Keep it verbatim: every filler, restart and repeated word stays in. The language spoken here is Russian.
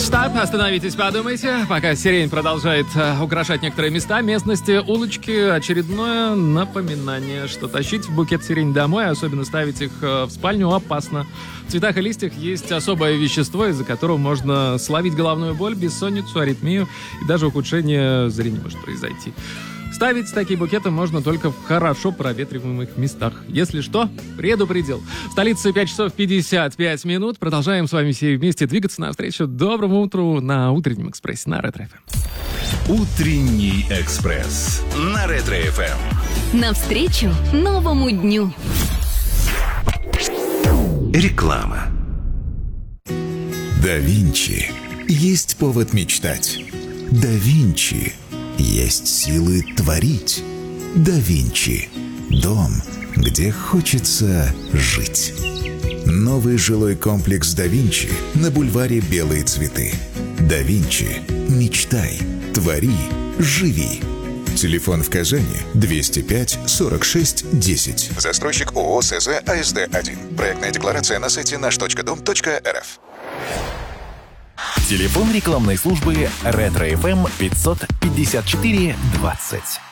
Стоп, остановитесь, подумайте. Пока сирень продолжает э, украшать некоторые места, местности, улочки, очередное напоминание, что тащить в букет сирень домой, особенно ставить их э, в спальню, опасно. В цветах и листьях есть особое вещество, из-за которого можно словить головную боль, бессонницу, аритмию и даже ухудшение зрения может произойти. Ставить такие букеты можно только в хорошо проветриваемых местах. Если что, предупредил. В столице пять часов пятьдесят пять минут. Продолжаем с вами все вместе двигаться навстречу доброму утру на Утреннем экспрессе на Ретро эф эм. Утренний экспресс на Ретро эф эм. Навстречу новому дню. Реклама. Да Винчи. Есть повод мечтать. Да Винчи. Есть силы творить. Да Винчи. Дом, где хочется жить. Новый жилой комплекс Да Винчи на бульваре Белые цветы. Да Винчи. Мечтай. Твори. Живи. Телефон в Казани двести пять сорок шесть десять. Застройщик ООО СЗ АСД один. Проектная декларация на сайте наш точка дом точка эр эф. Телефон рекламной службы Ретро эф эм пятьсот пятьдесят четыре двадцать.